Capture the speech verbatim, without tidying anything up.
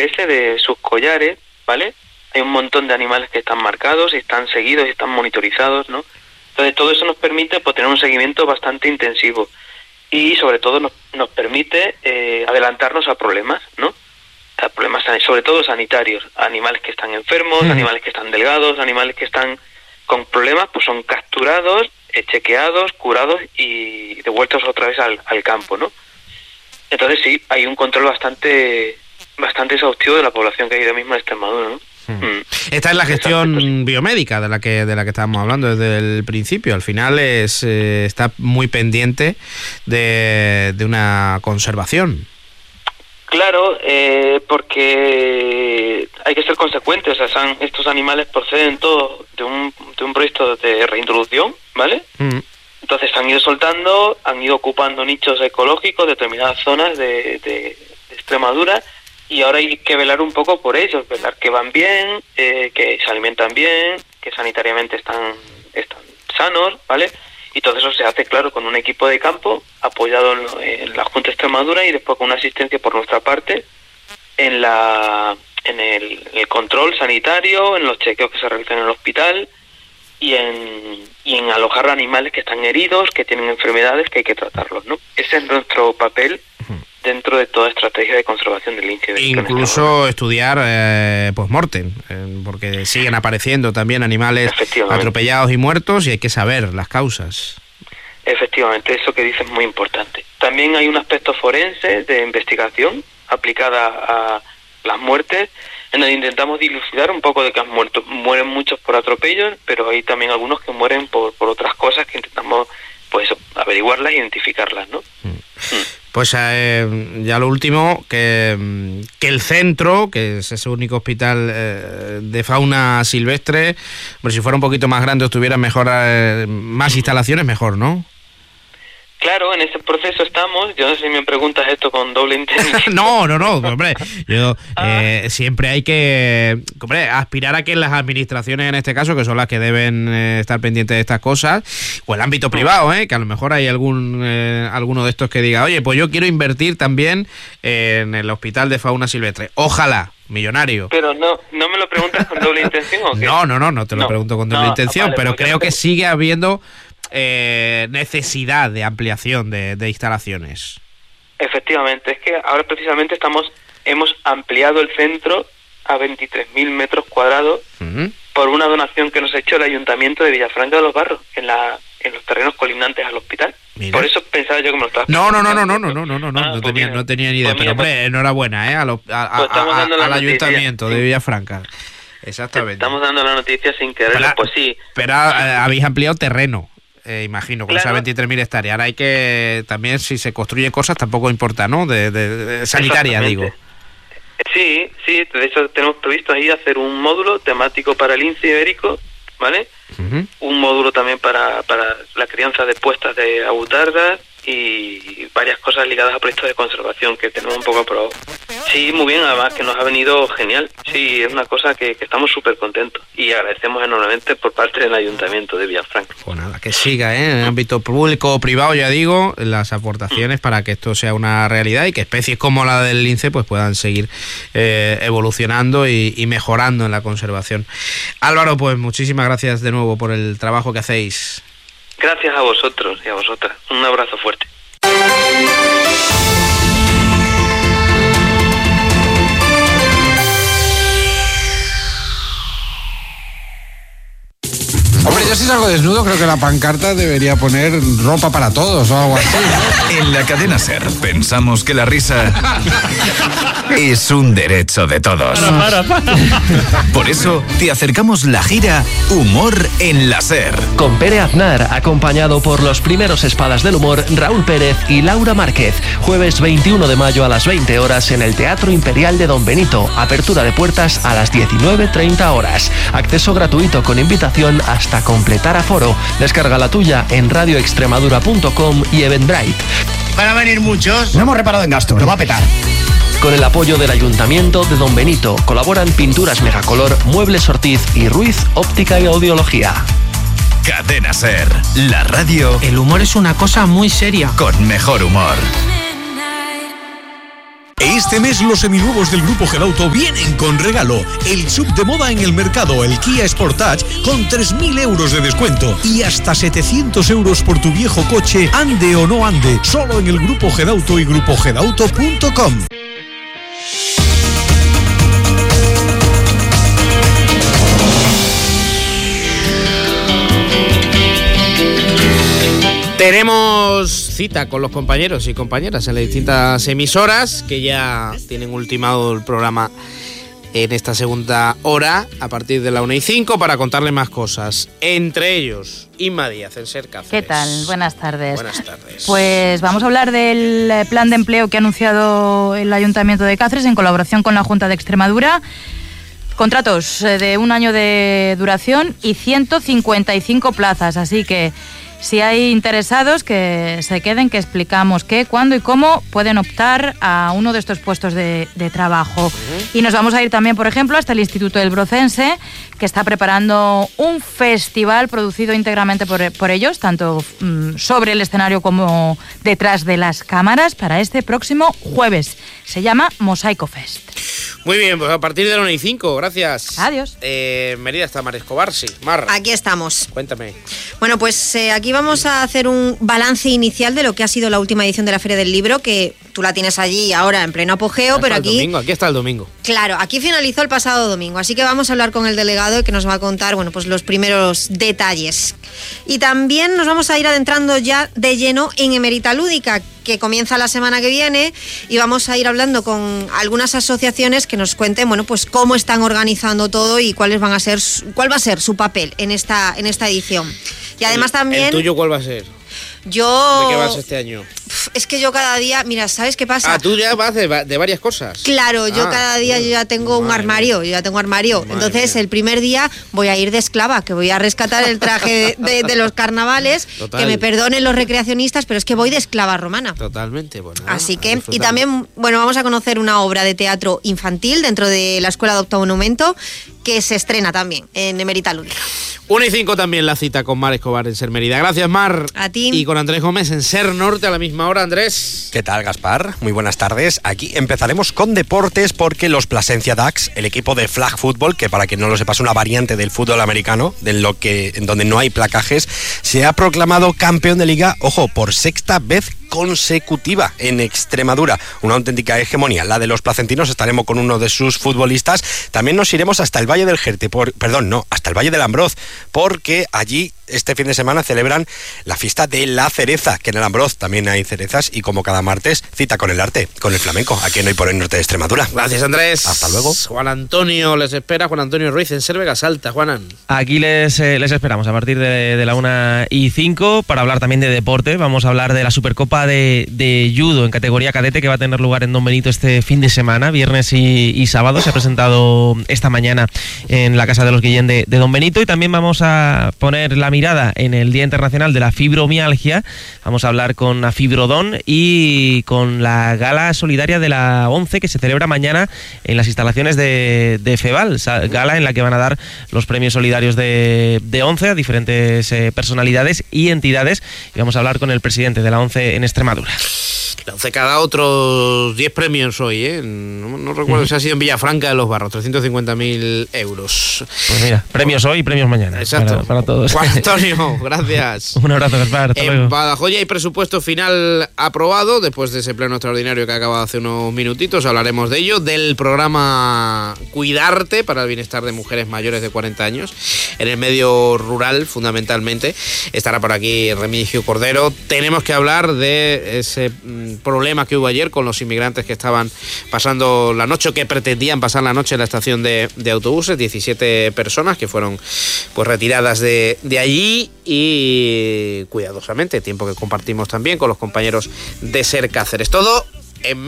ese de sus collares, ¿vale? Hay un montón de animales que están marcados, y están seguidos y están monitorizados, ¿no? Entonces todo eso nos permite pues, tener un seguimiento bastante intensivo y sobre todo nos, nos permite eh, adelantarnos a problemas, ¿no? A problemas sobre todo sanitarios, animales que están enfermos, mm. animales que están delgados, animales que están con problemas, pues son capturados, eh, chequeados, curados y devueltos otra vez al, al campo, ¿no? Entonces sí, hay un control bastante bastante exhaustivo de la población que hay ahora mismo en Extremadura, ¿no? Hmm. Esta es la gestión Exacto, sí. biomédica de la que de la que estábamos hablando desde el principio. Al final es eh, está muy pendiente de, de una conservación. Claro, eh, porque hay que ser consecuentes. O sea, son, estos animales proceden todos de un de un proyecto de reintroducción, ¿vale? Hmm. Entonces han ido soltando, han ido ocupando nichos ecológicos, determinadas zonas de, de, de Extremadura. Y ahora hay que velar un poco por ellos, velar que van bien, eh, que se alimentan bien, que sanitariamente están, están sanos, ¿vale? Y todo eso se hace, claro, con un equipo de campo apoyado en, en la Junta de Extremadura y después con una asistencia por nuestra parte en la en el, el control sanitario, en los chequeos que se realizan en el hospital y en, y en alojar animales que están heridos, que tienen enfermedades, que hay que tratarlos, ¿no? Ese es nuestro papel dentro de toda estrategia de conservación del lince ibérico. Incluso estudiar eh, post-mortem, eh, porque siguen apareciendo también animales atropellados y muertos y hay que saber las causas. Efectivamente, eso que dices es muy importante. También hay un aspecto forense de investigación aplicada a las muertes, en donde intentamos dilucidar un poco de que han muerto. Mueren muchos por atropellos, pero hay también algunos que mueren por, por otras cosas que intentamos pues averiguarlas e identificarlas, ¿no? Mm. Mm. Pues eh, ya lo último, que, que el centro, que es ese único hospital eh, de fauna silvestre, bueno, si fuera un poquito más grande o tuviera mejor, eh, más instalaciones, mejor, ¿no? Claro, en ese proceso estamos. Yo no sé si me preguntas esto con doble intención. no, no, no, hombre. Yo, eh, siempre hay que hombre, aspirar a que las administraciones, en este caso, que son las que deben eh, estar pendientes de estas cosas, o el ámbito privado, eh, que a lo mejor hay algún eh, alguno de estos que diga, oye, pues yo quiero invertir también eh, en el Hospital de Fauna Silvestre. Ojalá, millonario. Pero no no me lo preguntas con doble intención, ¿o qué? No, no, no, no te lo no, pregunto con doble no, intención, vale, pero creo que sigue habiendo Eh, necesidad de ampliación de, de instalaciones. Efectivamente, es que ahora precisamente estamos hemos ampliado el centro a veintitrés mil metros cuadrados uh-huh. por una donación que nos ha hecho el Ayuntamiento de Villafranca de los Barros en la en los terrenos colindantes al hospital. Mira. Por eso pensaba yo que me lo estabas No, no, no, no, no, no, no, no, no, ah, no, pues tenía, no tenía ni idea. Pues pero hombre, pues, enhorabuena, eh, a lo, a, a, pues a, a, al Ayuntamiento sí. de Villafranca. Exactamente. Estamos dando la noticia sin quererlo, pues sí. Pero eh, habéis ampliado terreno. Eh, imagino, con claro. esas veintitrés mil hectáreas. Ahora hay que, también si se construyen cosas tampoco importa, ¿no? De, de, de sanitaria, digo. Sí, sí, de hecho tenemos previsto ahí hacer un módulo temático para el lince ibérico, ¿vale? Uh-huh. Un módulo también para, para la crianza de puestas de avutardas y varias cosas ligadas a proyectos de conservación que tenemos un poco aprobado. Sí, muy bien, además que nos ha venido genial. Sí, es una cosa que, que estamos súper contentos y agradecemos enormemente por parte del Ayuntamiento de Villafranca. Pues nada, que siga, ¿eh? En el ámbito público o privado, ya digo, las aportaciones para que esto sea una realidad y que especies como la del lince pues puedan seguir eh, evolucionando y, y mejorando en la conservación. Álvaro, pues muchísimas gracias de nuevo por el trabajo que hacéis. Gracias a vosotros y a vosotras. Un abrazo fuerte. Hombre, yo si salgo desnudo creo que la pancarta debería poner ropa para todos o algo así, ¿no? En la cadena SER pensamos que la risa es un derecho de todos. Para, para, para. Por eso te acercamos la gira Humor en la SER. Con Pere Aznar, acompañado por los primeros espadas del humor, Raúl Pérez y Laura Márquez. Jueves veintiuno de mayo a las veinte horas en el Teatro Imperial de Don Benito. Apertura de puertas a las diecinueve treinta horas. Acceso gratuito con invitación hasta completar aforo. Descarga la tuya en radio extremadura punto com y Eventbrite. ¿Van a venir muchos? No hemos reparado en gastos, lo va a petar. Con el apoyo del Ayuntamiento de Don Benito colaboran Pinturas Megacolor, Muebles Ortiz y Ruiz Óptica y Audiología. Cadena SER, la radio. El humor es una cosa muy seria. Con mejor humor. Este mes los seminuevos del Grupo Gedauto vienen con regalo. El sub de moda en el mercado, el Kia Sportage, con tres mil euros de descuento y hasta setecientos euros por tu viejo coche, ande o no ande, solo en el Grupo Gedauto y grupo gedauto punto com. Tenemos cita con los compañeros y compañeras en las distintas emisoras que ya tienen ultimado el programa en esta segunda hora a partir de la una y cinco para contarles más cosas. Entre ellos, Inma Díaz, en Ser Cáceres. ¿Qué tal? Buenas tardes. Buenas tardes. Pues vamos a hablar del plan de empleo que ha anunciado el Ayuntamiento de Cáceres en colaboración con la Junta de Extremadura. Contratos de un año de duración y ciento cincuenta y cinco plazas, así que si hay interesados, que se queden, que explicamos qué, cuándo y cómo pueden optar a uno de estos puestos de, de trabajo. Uh-huh. Y nos vamos a ir también, por ejemplo, hasta el Instituto del Brocense, que está preparando un festival producido íntegramente por, por ellos, tanto mmm, sobre el escenario como detrás de las cámaras, para este próximo jueves. Se llama Mosaico Fest. Muy bien, pues a partir de la una y cinco, gracias. Adiós. Eh, Mérida está Mar Escobar, sí. Mar. Aquí estamos. Cuéntame. Bueno, pues eh, aquí vamos a hacer un balance inicial de lo que ha sido la última edición de la Feria del Libro, que tú la tienes allí ahora en pleno apogeo, pero aquí... Domingo, aquí está el domingo. Claro, aquí finalizó el pasado domingo, así que vamos a hablar con el delegado que nos va a contar, bueno, pues los primeros detalles. Y también nos vamos a ir adentrando ya de lleno en Emerita Lúdica, que comienza la semana que viene, y vamos a ir hablando con algunas asociaciones que nos cuenten, bueno, pues cómo están organizando todo y cuáles van a ser, cuál va a ser su papel en esta, en esta edición. Y además también... ¿El tuyo cuál va a ser? Yo... ¿De qué vas este año? Es que yo cada día, mira, ¿sabes qué pasa? Ah, tú ya vas de, de varias cosas. Claro, yo ah, cada día yo ya tengo un armario, yo ya tengo armario. Madre Entonces, mía. El primer día voy a ir de esclava, que voy a rescatar el traje de, de, de los carnavales. Total. Que me perdonen los recreacionistas, pero es que voy de esclava romana. Totalmente, bueno. Así que, y también, bueno, vamos a conocer una obra de teatro infantil dentro de la Escuela de Octavo Monumento, que se estrena también en Emerita Lúdica. una y cinco también la cita con Mar Escobar en Ser Mérida. Gracias, Mar. A ti. Y con Andrés Gómez en Ser Norte a la misma hora. Andrés. ¿Qué tal, Gaspar? Muy buenas tardes. Aquí empezaremos con deportes porque los Plasencia Ducks, el equipo de flag football, que para quien no lo sepa es una variante del fútbol americano, de lo que, en donde no hay placajes, se ha proclamado campeón de liga, ojo, por sexta vez consecutiva en Extremadura. Una auténtica hegemonía, la de los placentinos. Estaremos con uno de sus futbolistas. También nos iremos hasta el Valle del Jerte, por, perdón, no, hasta el Valle del Ambroz, porque allí este fin de semana celebran la fiesta de la cereza, que en el Ambroz también hay cerezas, y como cada martes, cita con el arte, con el flamenco, aquí en Hoy por el Norte de Extremadura. Gracias, Andrés. Hasta luego. Juan Antonio les espera, Juan Antonio Ruiz en Ser Vega Salta. Juanan. Aquí les, eh, les esperamos a partir de, de la una y cinco para hablar también de deporte. Vamos a hablar de la Supercopa de, de Judo en categoría cadete que va a tener lugar en Don Benito este fin de semana, viernes y, y sábado. Se ha presentado esta mañana en la Casa de los Guillén de, de Don Benito, y también vamos a poner la mirada en el Día Internacional de la Fibromialgia. Vamos a hablar con Afibrodón y con la gala solidaria de la ONCE que se celebra mañana en las instalaciones de, de FEVAL, gala en la que van a dar los premios solidarios de, de ONCE a diferentes eh, personalidades y entidades, y vamos a hablar con el presidente de la ONCE en Extremadura. La ONCE que ha dado otros diez premios hoy, ¿eh? No, no recuerdo uh-huh. si ha sido en Villafranca de los Barros, trescientos cincuenta mil euros. Pues mira, premios hoy y premios mañana. Exacto. Para, para todos. Juan Antonio, gracias. Un abrazo, Gaspar. Hasta en luego. Badajoz ya hay presupuesto final aprobado después de ese pleno extraordinario que ha acabado hace unos minutitos. Hablaremos de ello, del programa Cuidarte para el bienestar de mujeres mayores de cuarenta años en el medio rural, fundamentalmente. Estará por aquí Remigio Cordero. Tenemos que hablar de ese mmm, problema que hubo ayer con los inmigrantes que estaban pasando la noche o que pretendían pasar la noche en la estación de, de autobuses. diecisiete personas que fueron pues retiradas de, de allí y cuidadosamente, tiempo que compartimos también con los compañeros de Ser Cáceres. Todo en